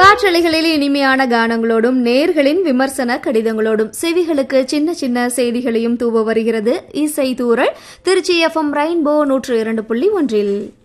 காற்றலைகளில் இனிமையான கானங்களோடும் நேர்களின் விமர்சன கடிதங்களோடும் செவிகளுக்கு சின்ன சின்ன செய்திகளையும் தூவ வருகிறது இசை தூரல் திருச்சி FM ரெயின்போ 102.1.